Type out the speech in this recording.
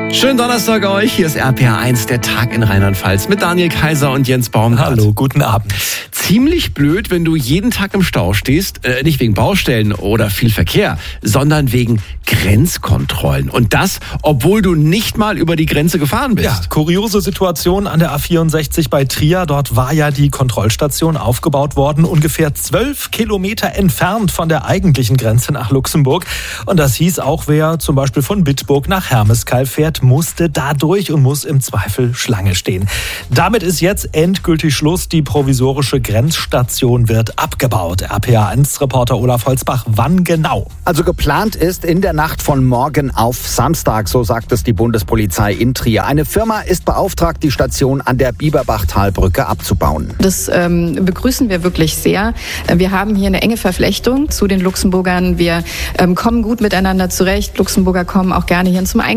Schönen Donnerstag euch, hier ist RPR1, der Tag in Rheinland-Pfalz mit Daniel Kaiser und Jens Baumgart. Hallo, guten Abend. Ziemlich blöd, wenn du jeden Tag im Stau stehst, nicht wegen Baustellen oder viel Verkehr, sondern wegen Grenzkontrollen. Und das, obwohl du nicht mal über die Grenze gefahren bist. Ja, kuriose Situation an der A64 bei Trier. Dort war ja die Kontrollstation aufgebaut worden, ungefähr 12 Kilometer entfernt von der eigentlichen Grenze nach Luxemburg. Und das hieß auch, wer zum Beispiel von Bitburg nach Hermeskeil fährt, musste da durch und muss im Zweifel Schlange stehen. Damit ist jetzt endgültig Schluss. Die provisorische Grenzstation wird abgebaut. RPA1-Reporter Olaf Holzbach, wann genau? Also geplant ist in der Nacht von morgen auf Samstag, so sagt es die Bundespolizei in Trier. Eine Firma ist beauftragt, die Station an der Bieberbachtalbrücke abzubauen. Das begrüßen wir wirklich sehr. Wir haben hier eine enge Verflechtung zu den Luxemburgern. Wir kommen gut miteinander zurecht. Luxemburger kommen auch gerne hier zum Einkaufen.